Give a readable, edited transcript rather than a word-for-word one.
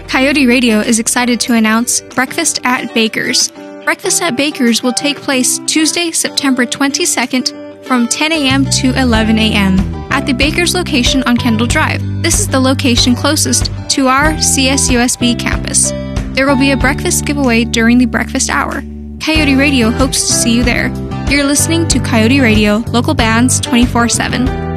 Coyote Radio is excited to announce Breakfast at Baker's. Breakfast at Baker's will take place Tuesday, September 22nd from 10 a.m. to 11 a.m. at the Baker's location on Kendall Drive. This is the location closest to our CSUSB campus. There will be a breakfast giveaway during the breakfast hour. Coyote Radio hopes to see you there. You're listening to Coyote Radio, local bands 24/7.